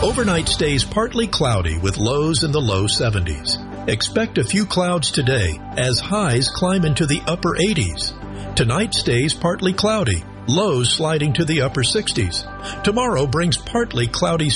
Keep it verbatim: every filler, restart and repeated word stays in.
Overnight stays partly cloudy with lows in the low seventies. Expect a few clouds today as highs climb into the upper eighties. Tonight stays partly cloudy, lows sliding to the upper sixties. Tomorrow brings partly cloudy